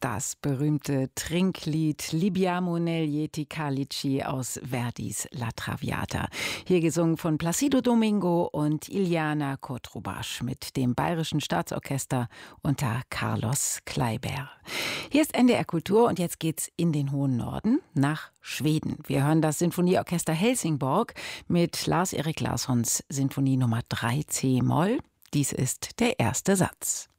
das berühmte Trinklied Libiamo negli Calici aus Verdis La Traviata. Hier gesungen von Placido Domingo und Iliana Kotrubasch mit dem Bayerischen Staatsorchester unter Carlos Kleiber. Hier ist NDR Kultur und jetzt geht's in den hohen Norden nach Schweden. Wir hören das Sinfonieorchester Helsingborg mit Lars-Erik Larssons Sinfonie Nummer 3 C-Moll. Dies ist der erste Satz.